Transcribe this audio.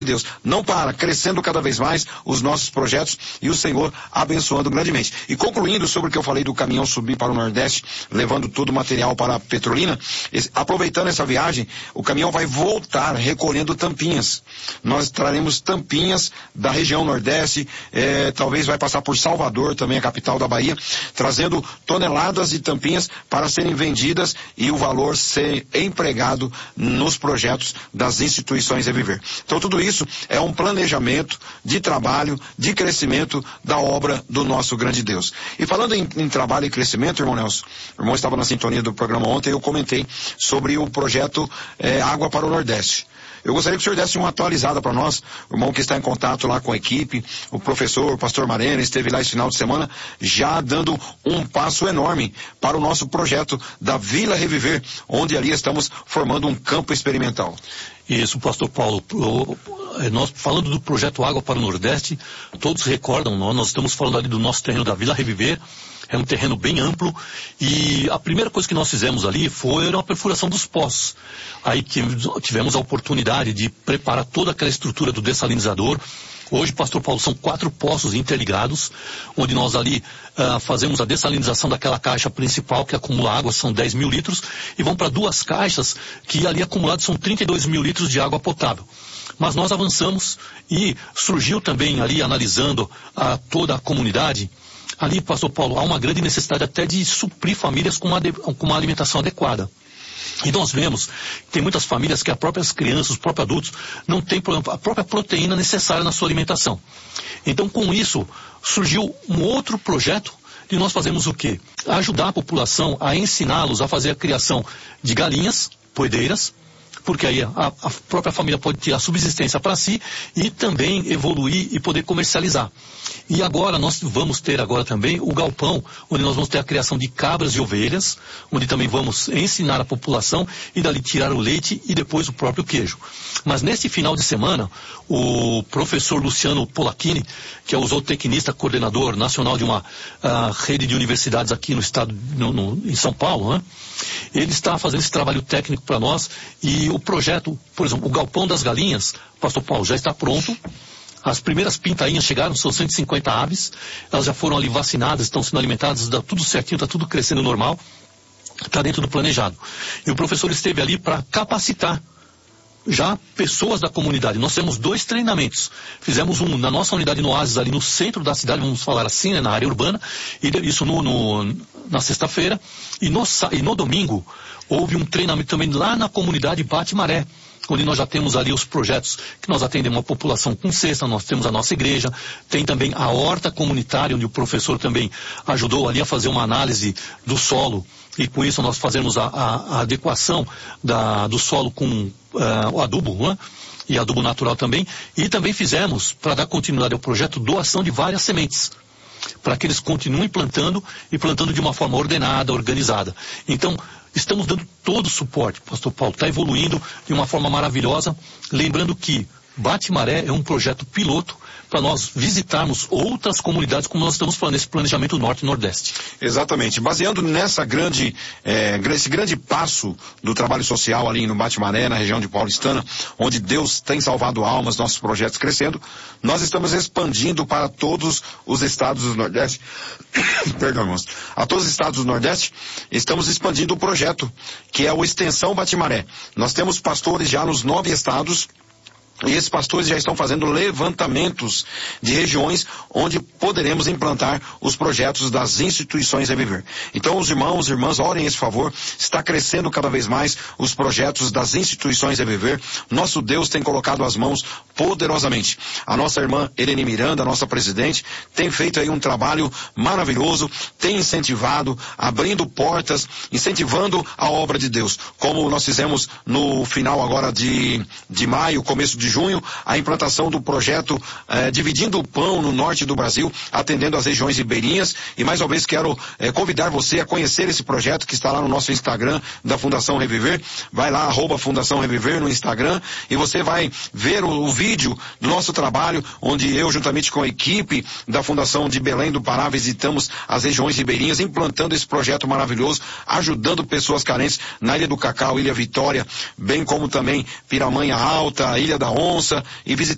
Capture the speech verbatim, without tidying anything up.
Deus não para, crescendo cada vez mais os nossos projetos e o Senhor abençoando grandemente. E concluindo sobre o que eu falei do caminhão subir para o Nordeste, levando todo o material para a Petrolina, esse, aproveitando essa viagem, o caminhão vai voltar recolhendo tampinhas. Nós traremos tampinhas da região Nordeste, eh, talvez vai passar por Salvador, também a capital da Bahia, trazendo toneladas de tampinhas para serem vendidas e o valor ser empregado nos projetos das instituições Reviver. Então tudo isso Isso é um planejamento de trabalho, de crescimento da obra do nosso grande Deus. E falando em, em trabalho e crescimento, irmão Nelson, o irmão estava na sintonia do programa ontem, eu comentei sobre o projeto é, Água para o Nordeste. Eu gostaria que o senhor desse uma atualizada para nós, o irmão que está em contato lá com a equipe, o professor, o pastor Marena, esteve lá esse final de semana, já dando um passo enorme para o nosso projeto da Vila Reviver, onde ali estamos formando um campo experimental. Isso, pastor Paulo, nós falando do projeto Água para o Nordeste, todos recordam, nós estamos falando ali do nosso terreno da Vila Reviver, é um terreno bem amplo, e a primeira coisa que nós fizemos ali foi a perfuração dos poços. Aí tivemos a oportunidade de preparar toda aquela estrutura do dessalinizador. Hoje, pastor Paulo, são quatro poços interligados, onde nós ali uh, fazemos a dessalinização daquela caixa principal que acumula água, são dez mil litros, e vão para duas caixas que ali acumulados são trinta e dois mil litros de água potável. Mas nós avançamos e surgiu também ali, analisando a, toda a comunidade, ali, pastor Paulo, há uma grande necessidade até de suprir famílias com uma, com uma alimentação adequada. E nós vemos que tem muitas famílias que as próprias crianças, os próprios adultos, não têm a própria proteína necessária na sua alimentação. Então, com isso, surgiu um outro projeto de nós fazermos o quê? Ajudar a população a ensiná-los a fazer a criação de galinhas poedeiras, porque aí a, a própria família pode ter a subsistência para si e também evoluir e poder comercializar. E agora nós vamos ter agora também o galpão, onde nós vamos ter a criação de cabras e ovelhas, onde também vamos ensinar a população e dali tirar o leite e depois o próprio queijo. Mas nesse final de semana, o professor Luciano Polacchini, que é o zootecnista coordenador nacional de uma uh, rede de universidades aqui no estado, no, no, em São Paulo, né? Ele está fazendo esse trabalho técnico para nós e o projeto, por exemplo, o galpão das galinhas, pastor Paulo, já está pronto. As primeiras pintainhas chegaram, são cento e cinquenta aves, elas já foram ali vacinadas, estão sendo alimentadas, dá tudo certinho, está tudo crescendo normal, está dentro do planejado. E o professor esteve ali para capacitar já pessoas da comunidade. Nós temos dois treinamentos. Fizemos um na nossa unidade no Oasis, ali no centro da cidade, vamos falar assim, né, na área urbana, e isso no, no, na sexta-feira. E no, e no domingo houve um treinamento também lá na comunidade Bate-Maré, onde nós já temos ali os projetos que nós atendemos a população com cesta, nós temos a nossa igreja, tem também a horta comunitária, onde o professor também ajudou ali a fazer uma análise do solo, e com isso nós fazemos a, a, a adequação da, do solo com uh, o adubo, né? E adubo natural também, e também fizemos, para dar continuidade ao projeto, doação de várias sementes, para que eles continuem plantando e plantando de uma forma ordenada, organizada. Então, estamos dando todo o suporte, pastor Paulo, está evoluindo de uma forma maravilhosa, lembrando que Bate-Maré é um projeto piloto para nós visitarmos outras comunidades, como nós estamos falando nesse planejamento Norte e Nordeste. Exatamente. Baseando nessa grande, é, esse grande passo do trabalho social ali no Bate-Maré, na região de Paulistana, onde Deus tem salvado almas, nossos projetos crescendo, nós estamos expandindo para todos os estados do Nordeste. Perdão, irmãos. A todos os estados do Nordeste, estamos expandindo o projeto, que é o Extensão Bate-Maré. Nós temos pastores já nos nove estados, e esses pastores já estão fazendo levantamentos de regiões onde poderemos implantar os projetos das instituições Reviver. Então os irmãos e irmãs, orem esse favor, está crescendo cada vez mais os projetos das instituições Reviver. Nosso Deus tem colocado as mãos poderosamente. A nossa irmã Irene Miranda, nossa presidente, tem feito aí um trabalho maravilhoso, tem incentivado, abrindo portas, incentivando a obra de Deus. Como nós fizemos no final agora de, de maio, começo de junho, a implantação do projeto eh, Dividindo o Pão no norte do Brasil, atendendo as regiões ribeirinhas. E mais uma vez quero eh, convidar você a conhecer esse projeto que está lá no nosso Instagram da Fundação Reviver. Vai lá, arroba Fundação Reviver no Instagram, e você vai ver o, o vídeo do nosso trabalho, onde eu, juntamente com a equipe da Fundação de Belém do Pará, visitamos as regiões ribeirinhas, implantando esse projeto maravilhoso, ajudando pessoas carentes na Ilha do Cacau, Ilha Vitória, bem como também Piramanha Alta, Ilha da Onça, e visitando